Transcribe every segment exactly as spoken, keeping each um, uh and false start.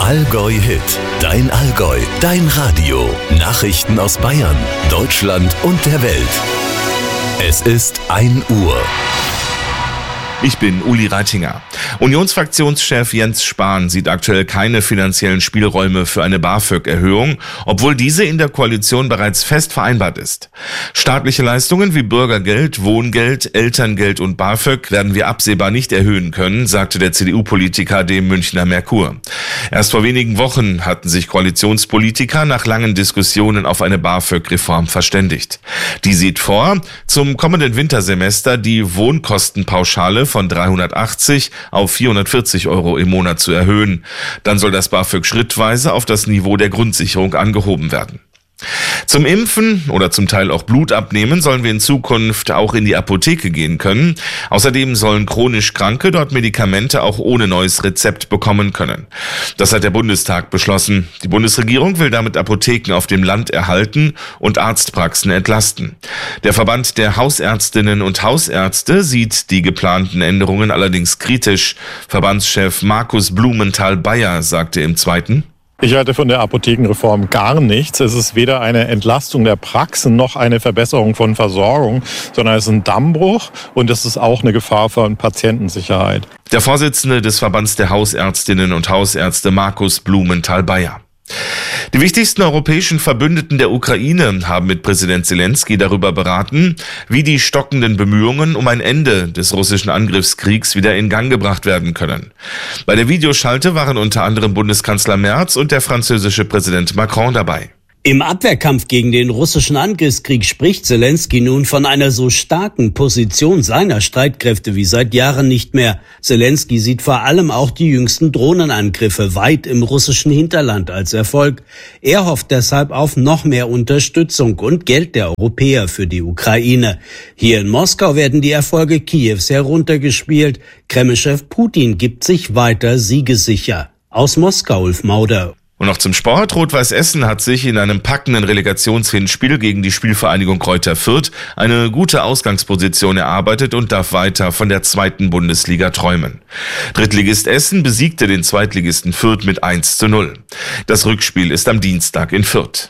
Allgäu Hit, dein Allgäu, dein Radio. Nachrichten aus Bayern, Deutschland und der Welt. Es ist ein Uhr. Ich bin Uli Reitinger. Unionsfraktionschef Jens Spahn sieht aktuell keine finanziellen Spielräume für eine BAföG-Erhöhung, obwohl diese in der Koalition bereits fest vereinbart ist. Staatliche Leistungen wie Bürgergeld, Wohngeld, Elterngeld und BAföG werden wir absehbar nicht erhöhen können, sagte der C D U-Politiker dem Münchner Merkur. Erst vor wenigen Wochen hatten sich Koalitionspolitiker nach langen Diskussionen auf eine BAföG-Reform verständigt. Die sieht vor, zum kommenden Wintersemester die Wohnkostenpauschale von dreihundertachtzig auf vierhundertvierzig Euro im Monat zu erhöhen. Dann soll das BAföG schrittweise auf das Niveau der Grundsicherung angehoben werden. Zum Impfen oder zum Teil auch Blut abnehmen sollen wir in Zukunft auch in die Apotheke gehen können. Außerdem sollen chronisch Kranke dort Medikamente auch ohne neues Rezept bekommen können. Das hat der Bundestag beschlossen. Die Bundesregierung will damit Apotheken auf dem Land erhalten und Arztpraxen entlasten. Der Verband der Hausärztinnen und Hausärzte sieht die geplanten Änderungen allerdings kritisch. Verbandschef Markus Blumenthal-Bayer sagte im Zweiten: Ich halte von der Apothekenreform gar nichts. Es ist weder eine Entlastung der Praxen noch eine Verbesserung von Versorgung, sondern es ist ein Dammbruch und es ist auch eine Gefahr für Patientensicherheit. Der Vorsitzende des Verbands der Hausärztinnen und Hausärzte Markus Blumenthal-Bayer. Die wichtigsten europäischen Verbündeten der Ukraine haben mit Präsident Zelensky darüber beraten, wie die stockenden Bemühungen um ein Ende des russischen Angriffskriegs wieder in Gang gebracht werden können. Bei der Videoschalte waren unter anderem Bundeskanzler Merz und der französische Präsident Macron dabei. Im Abwehrkampf gegen den russischen Angriffskrieg spricht Zelensky nun von einer so starken Position seiner Streitkräfte wie seit Jahren nicht mehr. Zelensky sieht vor allem auch die jüngsten Drohnenangriffe weit im russischen Hinterland als Erfolg. Er hofft deshalb auf noch mehr Unterstützung und Geld der Europäer für die Ukraine. Hier in Moskau werden die Erfolge Kiews heruntergespielt. Kremlchef Putin gibt sich weiter siegessicher. Aus Moskau, Ulf Mauder. Und noch zum Sport. Rot-Weiß Essen hat sich in einem packenden Relegationshinspiel gegen die Spielvereinigung Greuther Fürth eine gute Ausgangsposition erarbeitet und darf weiter von der zweiten Bundesliga träumen. Drittligist Essen besiegte den Zweitligisten Fürth mit eins zu null. Das Rückspiel ist am Dienstag in Fürth.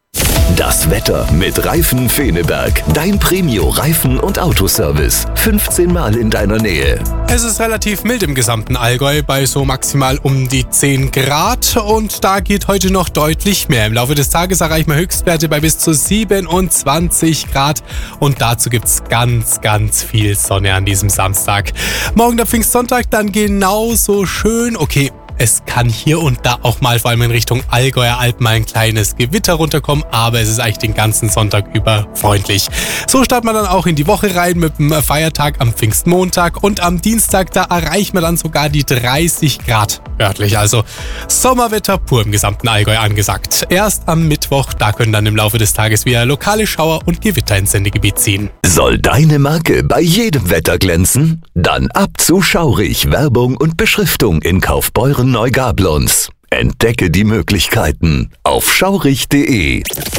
Das Wetter mit Reifen Feneberg. Dein Premio-Reifen- und Autoservice. fünfzehn Mal in deiner Nähe. Es ist relativ mild im gesamten Allgäu, bei so maximal um die zehn Grad. Und da geht heute noch deutlich mehr. Im Laufe des Tages erreichen wir Höchstwerte bei bis zu siebenundzwanzig Grad. Und dazu gibt's ganz, ganz viel Sonne an diesem Samstag. Morgen der Pfingstsonntag dann genauso schön. Okay, es kann hier und da auch mal, vor allem in Richtung Allgäuer Alpen, mal ein kleines Gewitter runterkommen, aber es ist eigentlich den ganzen Sonntag über freundlich. So starten wir dann auch in die Woche rein mit dem Feiertag am Pfingstmontag und am Dienstag, da erreichen wir dann sogar die dreißig Grad örtlich. Also Sommerwetter pur im gesamten Allgäu angesagt. Erst am Mittwoch, da können dann im Laufe des Tages wieder lokale Schauer und Gewitter ins Sendegebiet ziehen. Soll deine Marke bei jedem Wetter glänzen? Dann ab zu Schaurig, Werbung und Beschriftung in Kaufbeuren Neugablons. Entdecke die Möglichkeiten auf schaurig punkt de.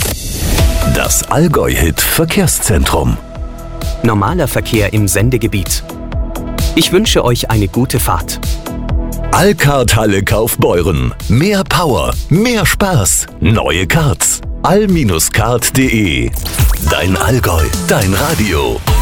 Das Allgäu-Hit Verkehrszentrum. Normaler Verkehr im Sendegebiet. Ich wünsche euch eine gute Fahrt. Allcard Halle Kaufbeuren. Mehr Power, mehr Spaß, neue Cards. all Bindestrich card punkt de. Dein Allgäu, dein Radio.